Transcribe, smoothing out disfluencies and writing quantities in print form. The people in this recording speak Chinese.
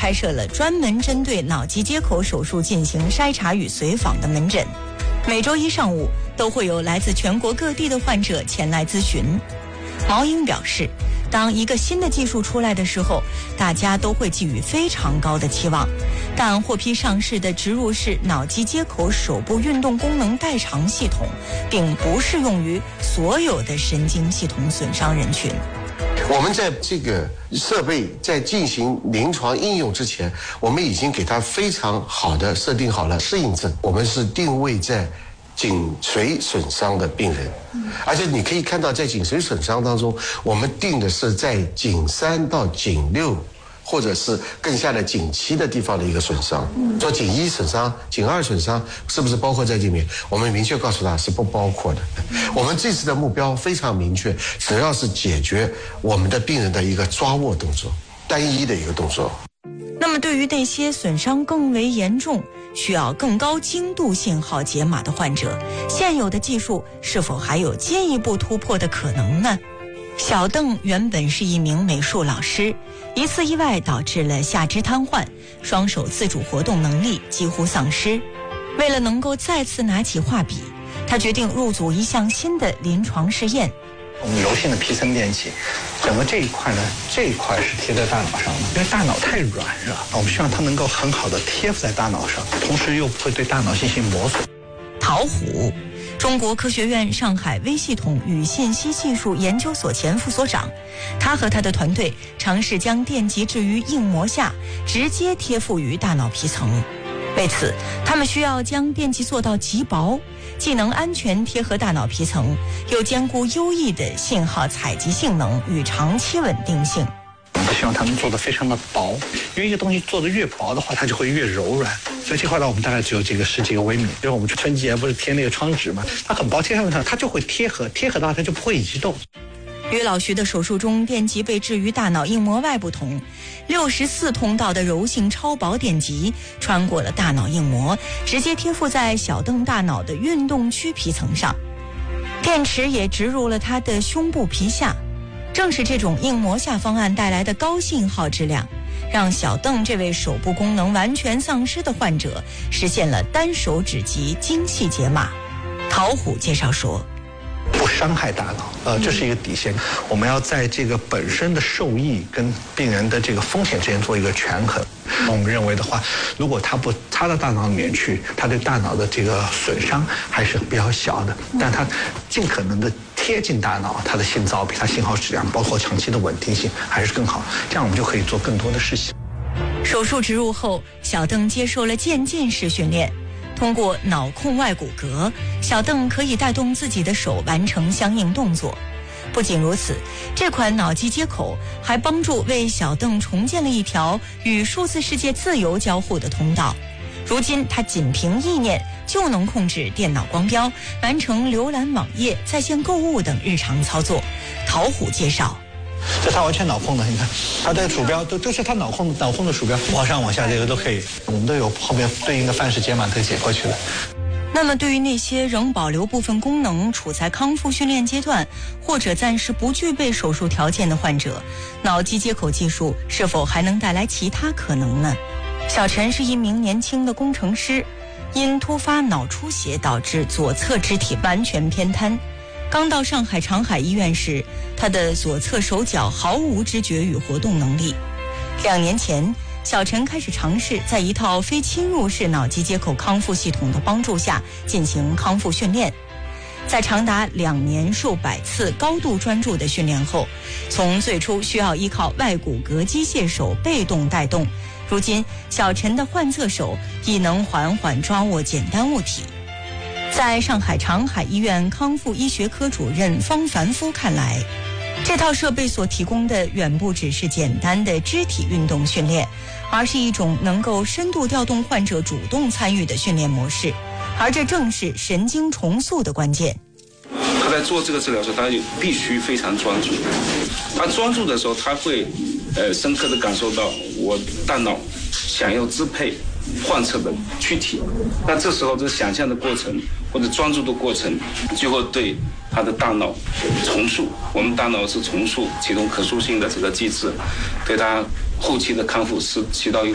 开设了专门针对脑脊接口手术进行筛查与随访的门诊，每周一上午都会有来自全国各地的患者前来咨询。毛英表示，当一个新的技术出来的时候，大家都会寄予非常高的期望，但获批上市的植入式脑脊接口手部运动功能代偿系统并不适用于所有的神经系统损伤人群。 我们在这个设备在进行临床应用之前，我们已经给它非常好的设定好了适应症，我们是定位在颈髓损伤的病人，而且你可以看到，在颈髓损伤当中，我们定的是在颈3到颈6，或者是更下的颈7的地方的一个损伤。说颈1损伤、颈2损伤是不是包括在里面？我们明确告诉他是不包括的。我们这次的目标非常明确，只要是解决我们的病人的一个抓握动作，单一的一个动作。 那么对于那些损伤更为严重，需要更高精度信号解码的患者，现有的技术是否还有进一步突破的可能呢？小邓原本是一名美术老师，一次意外导致了下肢瘫痪，双手自主活动能力几乎丧失。为了能够再次拿起画笔，他决定入组一项新的临床试验。 我们柔性的皮层电器，整个这一块呢，这一块是贴在大脑上的，因为大脑太软了，我们希望它能够很好的贴附在大脑上，同时又不会对大脑进行磨损。 陶虎，中国科学院上海微系统与信息技术研究所前副所长，他和他的团队尝试将电极置于硬膜下，直接贴附于大脑皮层。为此，他们需要将电极做到极薄，既能安全贴合大脑皮层，又兼顾优异的信号采集性能与长期稳定性。 我们希望它能做得非常的薄，因为一个东西做得越薄的话，它就会越柔软。所以这块呢，我们大概只有10几个微米。就是我们春节不是贴那个窗纸嘛，它很薄，贴上去它就会贴合的话，它就不会移动。 与老徐的手术中电极被置于大脑硬膜外不同，64通道的柔性超薄电极穿过了大脑硬膜，直接贴附在小邓大脑的运动区皮层上，电池也植入了他的胸部皮下。正是这种硬膜下方案带来的高信号质量，让小邓这位手部功能完全丧失的患者实现了单手指级精细解码。陶虎介绍说， 不伤害大脑，这是一个底线。我们要在这个本身的受益跟病人的这个风险之间做一个权衡。我们认为的话，如果它不插到大脑里面去，它对大脑的这个损伤还是比较小的，但它尽可能的贴近大脑，它的信噪比它信号质量，包括长期的稳定性还是更好。这样我们就可以做更多的事情。 手术植入后，小邓接受了渐进式训练。通过脑控外骨骼，小邓可以带动自己的手完成相应动作。不仅如此，这款脑机接口还帮助为小邓重建了一条与数字世界自由交互的通道。如今他仅凭意念就能控制电脑光标，完成浏览网页、在线购物等日常操作。陶虎介绍， 这它完全脑控的，你看它的鼠标都是它脑控的鼠标，往上往下这个都可以，我们都有后面对应的范式解码都解过去了。 那么对于那些仍保留部分功能、处在康复训练阶段或者暂时不具备手术条件的患者，脑机接口技术是否还能带来其他可能呢？小陈是一名年轻的工程师，因突发脑出血导致左侧肢体完全偏瘫。刚到上海长海医院时，他的左侧手脚毫无知觉与活动能力。2年前，小陈开始尝试在一套非侵入式脑机接口康复系统的帮助下进行康复训练。在长达2年数百次高度专注的训练后，从最初需要依靠外骨骼机械手被动带动，如今小陈的患侧手已能缓缓抓握简单物体。在上海长海医院康复医学科主任方凡夫看来，这套设备所提供的远不只是简单的肢体运动训练，而是一种能够深度调动患者主动参与的训练模式，而这正是神经重塑的关键。 他在做这个治疗的时候，他必须非常专注。他专注的时候，他会深刻地感受到我大脑想要支配患侧的躯体。那这时候这想象的过程或者专注的过程，就会对他的大脑重塑。我们大脑是重塑启动可塑性的这个机制，对他后期的康复是起到一